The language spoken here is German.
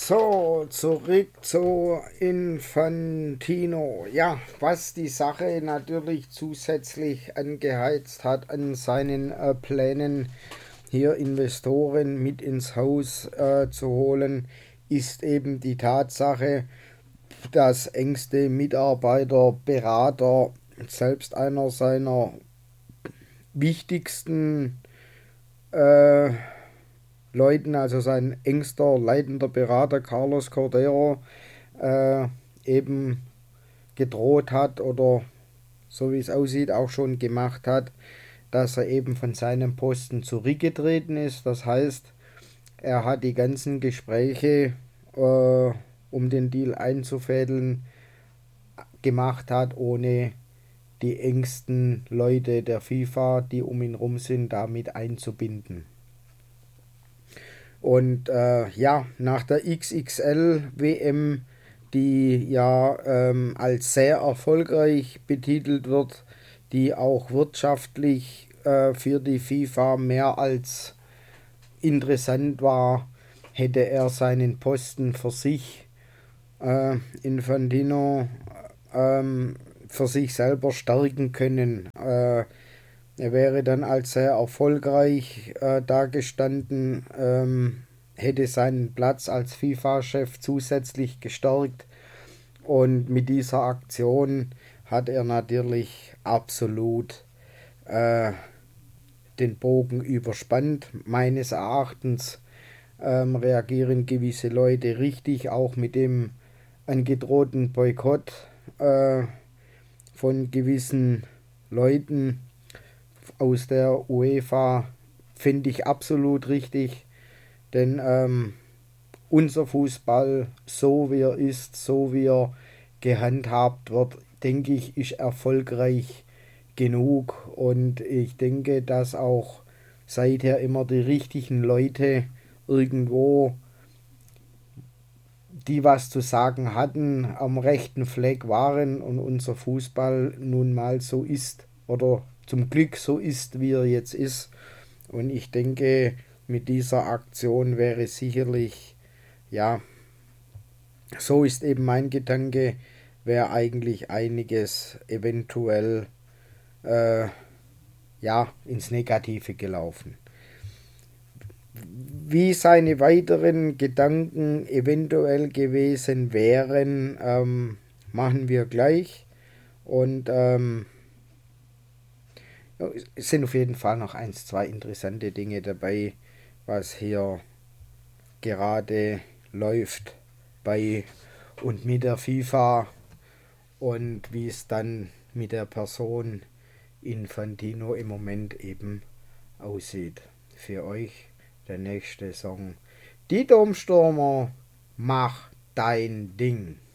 So, zurück zu Infantino. Ja, was die Sache natürlich zusätzlich angeheizt hat an seinen Plänen, hier Investoren mit ins Haus zu holen, ist eben die Tatsache, dass engste Mitarbeiter, Berater, selbst einer seiner wichtigsten äh, Leuten, also sein engster leitender Berater Carlos Cordero, äh, eben gedroht hat oder so wie es aussieht auch schon gemacht hat, dass er eben von seinem Posten zurückgetreten ist. Das heißt, er hat die ganzen Gespräche, um den Deal einzufädeln, gemacht hat, ohne die engsten Leute der FIFA, die um ihn rum sind, damit einzubinden. Und ja, nach der XXL-WM, die ja als sehr erfolgreich betitelt wird, die auch wirtschaftlich für die FIFA mehr als interessant war, hätte er seinen Posten für sich, Infantino, für sich selber stärken können. Er wäre dann als sehr erfolgreich dagestanden, hätte seinen Platz als FIFA-Chef zusätzlich gestärkt und mit dieser Aktion hat er natürlich absolut äh, den Bogen überspannt. Meines Erachtens reagieren gewisse Leute richtig, auch mit dem angedrohten Boykott äh, von gewissen Leuten aus der UEFA, finde ich absolut richtig, denn unser Fußball, so wie er ist, so wie er gehandhabt wird, denke ich, ist erfolgreich genug und ich denke, dass auch seither immer die richtigen Leute irgendwo, die was zu sagen hatten, am rechten Fleck waren und unser Fußball nun mal so ist oder zum Glück so ist, wie er jetzt ist. Und ich denke, mit dieser Aktion wäre sicherlich, ja, so ist eben mein Gedanke, wäre eigentlich einiges eventuell ja, ins Negative gelaufen. Wie seine weiteren Gedanken eventuell gewesen wären, machen wir gleich. Und es sind auf jeden Fall noch eins, zwei interessante Dinge dabei, was hier gerade läuft bei und mit der FIFA und wie es dann mit der Person Infantino im Moment eben aussieht. Für euch der nächste Song. Die Domstürmer, mach dein Ding.